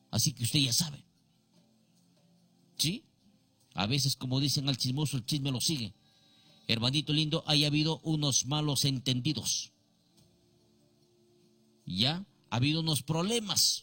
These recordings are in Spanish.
Así que usted ya sabe. ¿Sí? A veces, como dicen al chismoso, el chisme lo sigue. Hermanito lindo, haya habido unos malos entendidos. Ya ha habido unos problemas.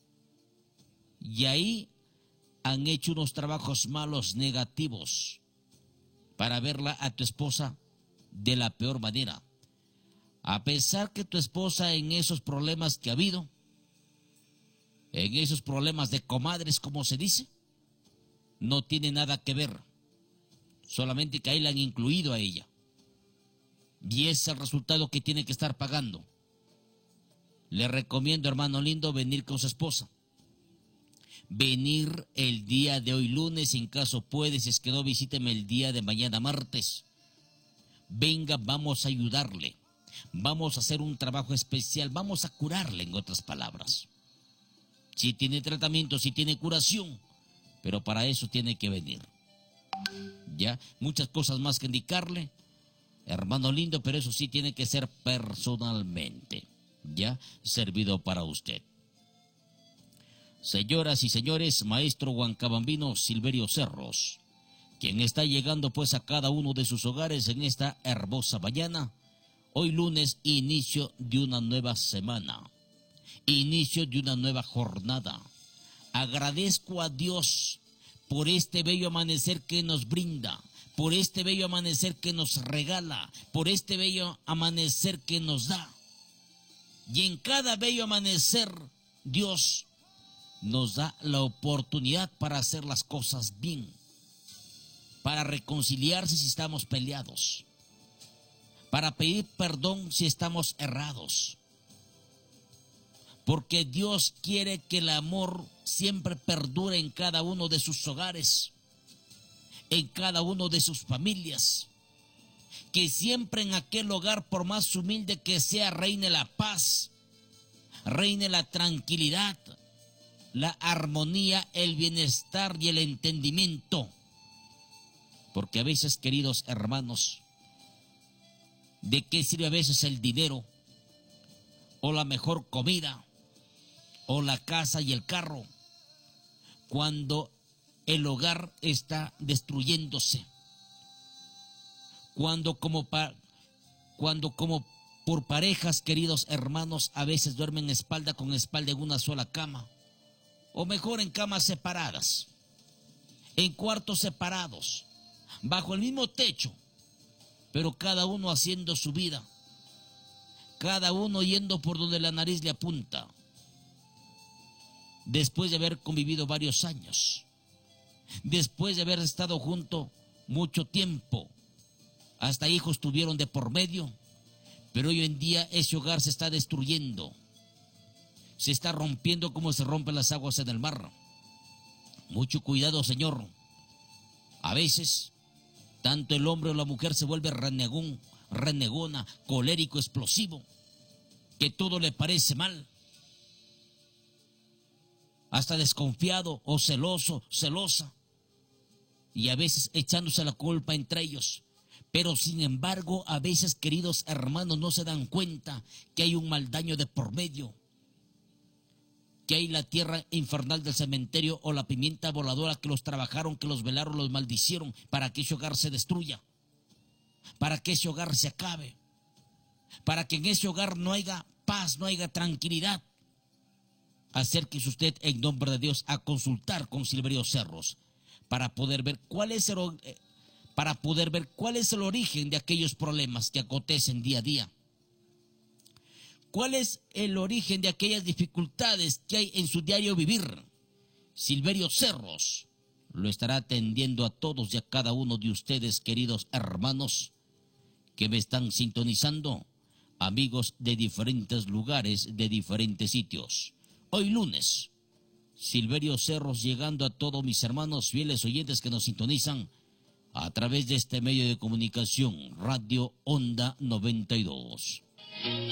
Y ahí han hecho unos trabajos malos, negativos, para verla a tu esposa de la peor manera. A pesar que tu esposa en esos problemas que ha habido, en esos problemas de comadres, como se dice, no tiene nada que ver. Solamente que ahí la han incluido a ella. Y ese es el resultado que tiene que estar pagando. Le recomiendo, hermano lindo, venir con su esposa. Venir el día de hoy lunes, en caso puede, si es que no, visíteme el día de mañana martes. Venga, vamos a ayudarle. Vamos a hacer un trabajo especial, vamos a curarle, en otras palabras. Si tiene tratamiento, si tiene curación, pero para eso tiene que venir. Ya, muchas cosas más que indicarle, hermano lindo, pero eso sí tiene que ser personalmente, ya, servido para usted. Señoras y señores, maestro Huancabambino Silverio Cerros, quien está llegando pues a cada uno de sus hogares en esta hermosa mañana. Hoy lunes, inicio de una nueva semana, inicio de una nueva jornada. Agradezco a Dios por este bello amanecer que nos brinda, por este bello amanecer que nos regala, por este bello amanecer que nos da. Y en cada bello amanecer, Dios nos da la oportunidad para hacer las cosas bien, para reconciliarse si estamos peleados, para pedir perdón si estamos errados. Porque Dios quiere que el amor siempre perdure en cada uno de sus hogares, en cada uno de sus familias. Que siempre en aquel hogar, por más humilde que sea, reine la paz, reine la tranquilidad, la armonía, el bienestar y el entendimiento. Porque a veces, queridos hermanos, ¿de qué sirve a veces el dinero, o la mejor comida, o la casa y el carro, cuando el hogar está destruyéndose? Cuando como por parejas, queridos hermanos, a veces duermen espalda con espalda en una sola cama, o mejor en camas separadas, en cuartos separados, bajo el mismo techo, pero cada uno haciendo su vida, cada uno yendo por donde la nariz le apunta, después de haber convivido varios años, después de haber estado juntos mucho tiempo, hasta hijos tuvieron de por medio, pero hoy en día ese hogar se está destruyendo, se está rompiendo como se rompen las aguas en el mar. Mucho cuidado, Señor. A veces, tanto el hombre o la mujer se vuelve renegón, renegona, colérico, explosivo, que todo le parece mal, hasta desconfiado o celoso, celosa, y a veces echándose la culpa entre ellos. Pero sin embargo, a veces, queridos hermanos, no se dan cuenta que hay un mal daño de por medio, que hay la tierra infernal del cementerio o la pimienta voladora que los trabajaron, que los velaron, los maldicieron para que ese hogar se destruya, para que ese hogar se acabe, para que en ese hogar no haya paz, no haya tranquilidad. Acérquese usted en nombre de Dios a consultar con Silverio Cerros para poder ver cuál es el origen de aquellos problemas que acontecen día a día. ¿Cuál es el origen de aquellas dificultades que hay en su diario vivir? Silverio Cerros lo estará atendiendo a todos y a cada uno de ustedes, queridos hermanos, que me están sintonizando, amigos de diferentes lugares, de diferentes sitios. Hoy lunes, Silverio Cerros llegando a todos mis hermanos fieles oyentes que nos sintonizan a través de este medio de comunicación, Radio Onda 92.